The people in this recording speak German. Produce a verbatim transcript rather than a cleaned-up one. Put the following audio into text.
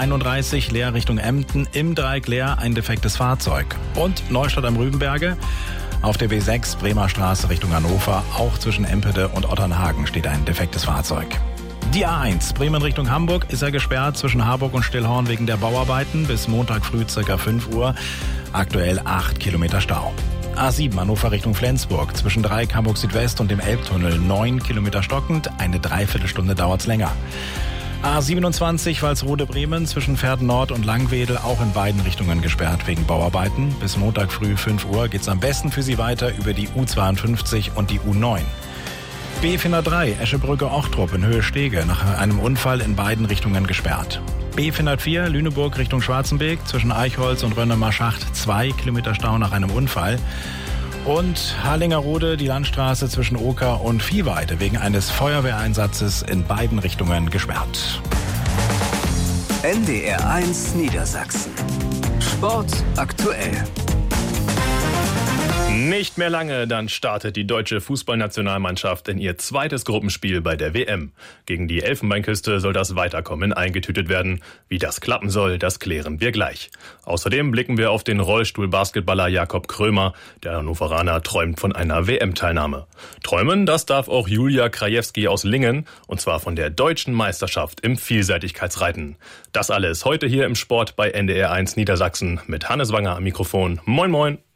einunddreißig Leer Richtung Emden, im Dreieck Leer ein defektes Fahrzeug. Und Neustadt am Rübenberge. Auf der B sechs Bremer Straße Richtung Hannover, auch zwischen Empede und Otternhagen steht ein defektes Fahrzeug. Die A eins Bremen Richtung Hamburg ist ja gesperrt zwischen Harburg und Stillhorn wegen der Bauarbeiten bis Montag früh ca. fünf Uhr. Aktuell acht Kilometer Stau. A sieben Hannover Richtung Flensburg zwischen Dreieck Hamburg Südwest und dem Elbtunnel neun Kilometer stockend. Eine Dreiviertelstunde dauert's länger. A siebenundzwanzig Walsrode Bremen zwischen Verden Nord und Langwedel auch in beiden Richtungen gesperrt wegen Bauarbeiten. Bis Montag früh fünf Uhr geht's am besten für Sie weiter über die U zweiundfünfzig und die U neun. B vierhundertdrei Eschebrücke-Ochtrup in Höhe Stege nach einem Unfall in beiden Richtungen gesperrt. B vierhundertvier Lüneburg Richtung Schwarzenbeek zwischen Eichholz und Rönnemer-Schacht zwei Kilometer Stau nach einem Unfall. Und Harlingerode, die Landstraße zwischen Oker und Viehweide wegen eines Feuerwehreinsatzes in beiden Richtungen gesperrt. N D R eins Niedersachsen. Sport aktuell. Nicht mehr lange, dann startet die deutsche Fußballnationalmannschaft in ihr zweites Gruppenspiel bei der W M. Gegen die Elfenbeinküste soll das Weiterkommen eingetütet werden. Wie das klappen soll, das klären wir gleich. Außerdem blicken wir auf den Rollstuhl-Basketballer Jakob Krömer. Der Hannoveraner träumt von einer W M-Teilnahme. Träumen, das darf auch Julia Krajewski aus Lingen, und zwar von der deutschen Meisterschaft im Vielseitigkeitsreiten. Das alles heute hier im Sport bei N D R eins Niedersachsen mit Hannes Wanger am Mikrofon. Moin moin!